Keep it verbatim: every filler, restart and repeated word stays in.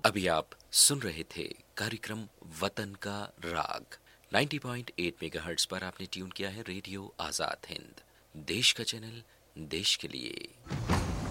अभी आप सुन रहे थे कार्यक्रम वतन का राग। नब्बे पॉइंट आठ मेगाहर्ट्ज पर आपने ट्यून किया है रेडियो आजाद हिंद, देश का चैनल, देश के लिए।